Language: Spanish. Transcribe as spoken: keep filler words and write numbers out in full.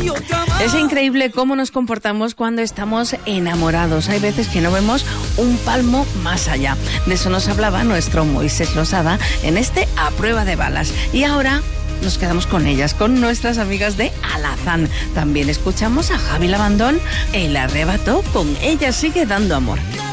Es increíble cómo nos comportamos cuando estamos enamorados. Hay veces que no vemos un palmo más allá. De eso nos hablaba nuestro Moisés Losada en este A Prueba de Balas. Y ahora nos quedamos con ellas, con nuestras amigas de Alazán. También escuchamos a Javi Labandón, El Arrebato, con Ella Sigue Dando Amor.